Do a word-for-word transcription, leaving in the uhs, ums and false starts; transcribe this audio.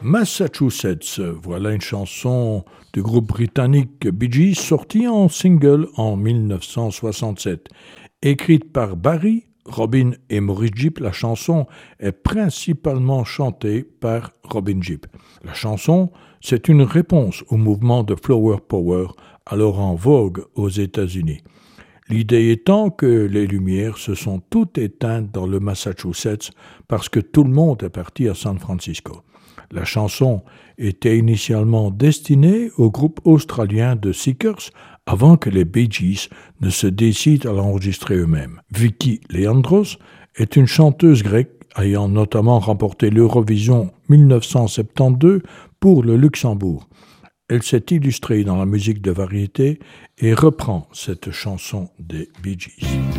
Massachusetts, voilà une chanson du groupe britannique Bee Gees sortie en single en mille neuf cent soixante-sept. Écrite par Barry, Robin et Maurice Gibb, la chanson est principalement chantée par Robin Gibb. La chanson, c'est une réponse au mouvement de Flower Power, alors en vogue aux États-Unis. L'idée étant que les lumières se sont toutes éteintes dans le Massachusetts parce que tout le monde est parti à San Francisco. La chanson était initialement destinée au groupe australien de Seekers avant que les Bee Gees ne se décident à l'enregistrer eux-mêmes. Vicky Leandros est une chanteuse grecque ayant notamment remporté l'Eurovision mille neuf cent soixante-douze pour le Luxembourg. Elle s'est illustrée dans la musique de variété et reprend cette chanson des Bee Gees.